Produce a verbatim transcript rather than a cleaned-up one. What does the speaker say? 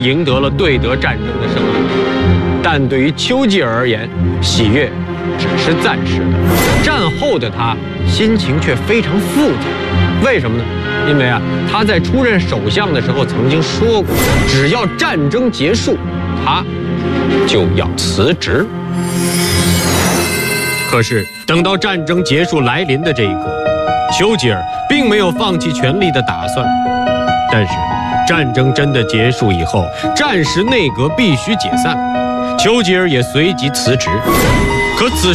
赢得了对德战争的胜利。但对于丘吉尔而言，喜悦只是暂时的。战后的他心情却非常复杂。为什么呢？因为啊，他在出任首相的时候曾经说过，只要战争结束，他就要辞职。可是等到战争结束来临的这一刻，丘吉尔并没有放弃权力的打算。但是战争真的结束以后，战时内阁必须解散，丘吉尔也随即辞职。可此